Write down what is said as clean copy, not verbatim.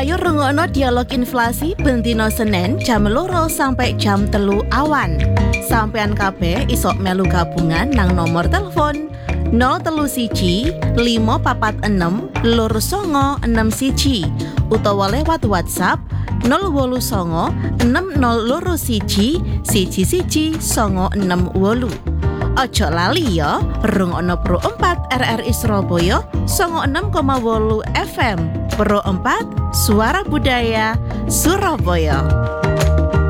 Ayo rungokno dialog inflasi bendino Senin jam 2 sampai jam 3 awan. Sampean kabeh isok melu gabungan nang nomor telepon 031 546 2961 utawa lewat WhatsApp 089 602 111 Ojo lali ya, rungokno Pro 4 RRI Surabaya 96,8 FM. Pro 4 Suara Budaya Surabaya.